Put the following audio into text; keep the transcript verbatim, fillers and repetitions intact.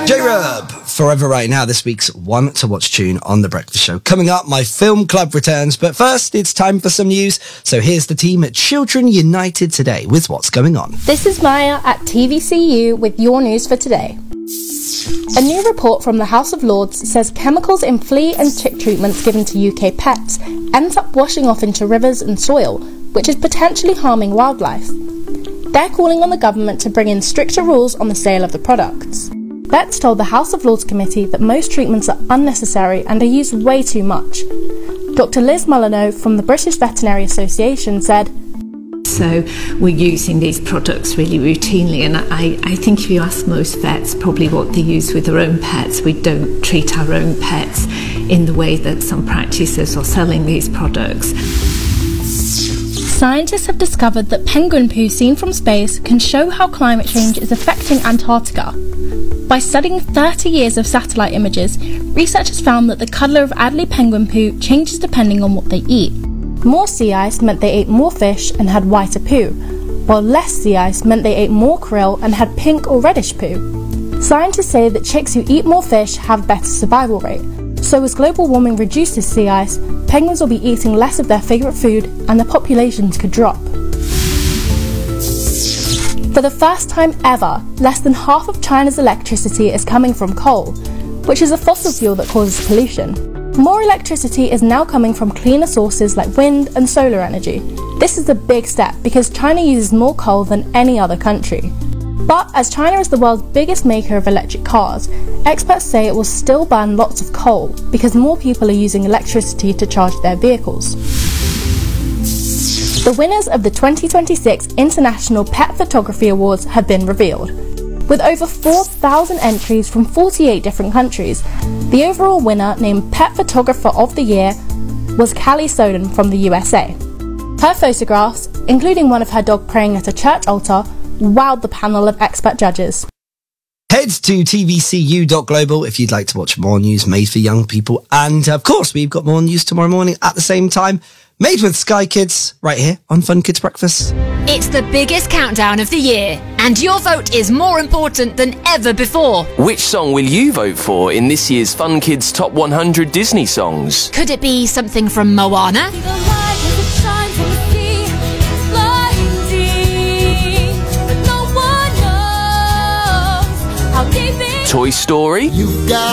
J-Rub, Forever Right Now, this week's One to Watch tune on The Breakfast Show. Coming up, my film club returns, but first it's time for some news. So here's the team at Children United today with what's going on. This is Maya at T V C U with your news for today. A new report from the House of Lords says chemicals in flea and tick treatments given to U K pets ends up washing off into rivers and soil, which is potentially harming wildlife. They're calling on the government to bring in stricter rules on the sale of the products. Vets told the House of Lords committee that most treatments are unnecessary and are used way too much. Doctor Liz Molyneux from the British Veterinary Association said, So we're using these products really routinely, and I, I think if you ask most vets probably what they use with their own pets, we don't treat our own pets in the way that some practices are selling these products. Scientists have discovered that penguin poo seen from space can show how climate change is affecting Antarctica. By studying thirty years of satellite images, researchers found that the colour of Adderley penguin poo changes depending on what they eat. More sea ice meant they ate more fish and had whiter poo, while less sea ice meant they ate more krill and had pink or reddish poo. Scientists say that chicks who eat more fish have better survival rate. So as global warming reduces sea ice, penguins will be eating less of their favourite food and the populations could drop. For the first time ever, less than half of China's electricity is coming from coal, which is a fossil fuel that causes pollution. More electricity is now coming from cleaner sources like wind and solar energy. This is a big step because China uses more coal than any other country. But as China is the world's biggest maker of electric cars, experts say it will still burn lots of coal because more people are using electricity to charge their vehicles. The winners of the twenty twenty-six International Pet Photography Awards have been revealed. With over four thousand entries from forty-eight different countries, the overall winner, named Pet Photographer of the Year, was Callie Soden from the U S A. Her photographs, including one of her dog praying at a church altar, wowed the panel of expert judges. Head to T V C U dot global if you'd like to watch more news made for young people. And of course, we've got more news tomorrow morning at the same time, made with Sky Kids, right here on Fun Kids Breakfast. It's the biggest countdown of the year, and your vote is more important than ever before. Which song will you vote for in this year's Fun Kids Top one hundred Disney songs? Could it be something from Moana? Toy Story? You got